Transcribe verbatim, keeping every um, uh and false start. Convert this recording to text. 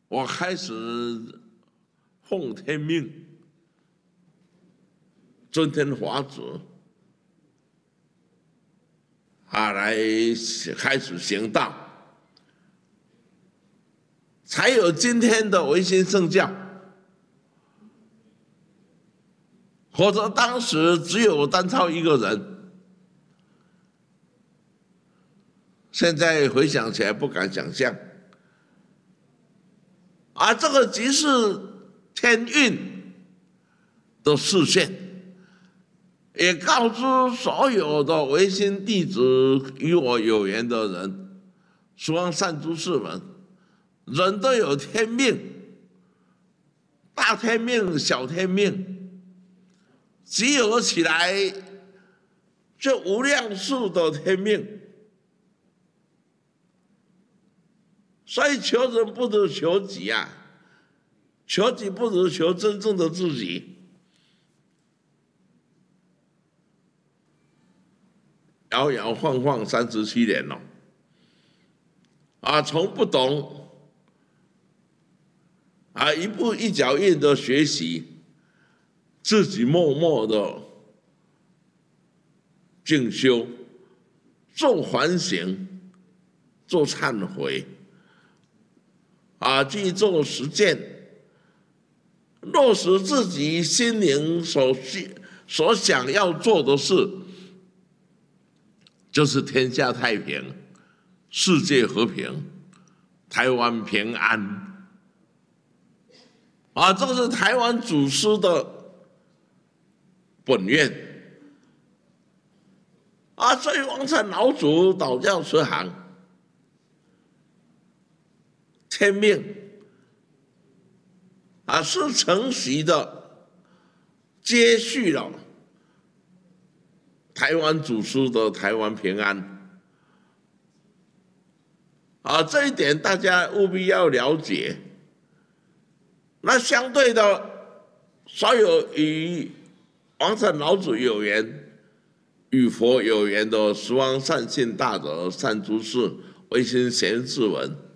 我开始奉天命，尊天法旨啊，来开始行道，才有今天的维新圣教。否则当时只有单超一个人，现在回想起来不敢想象。而这个即是天运的示现，也告知所有的维新弟子与我有缘的人，十方善知识们，人都有天命，大天命、小天命。集合起来，这无量数的天命，所以求人不如求己啊，求己不如求真正的自己。摇摇晃晃三十七年了，啊，从不懂，啊，一步一脚印的学习。自己默默的静修，做反省，做忏悔，啊，去做实践，落实自己心灵所需、所想要做的事，就是天下太平，世界和平，台湾平安。啊，这是台湾祖师的本愿啊，所以王禅老祖导教慈航，天命啊，是承袭的接续了台湾祖师的台湾平安啊，这一点大家务必要了解。那相对的，所有与王禅老祖有缘、与佛有缘的十方善信大德、善知识、维新贤士们，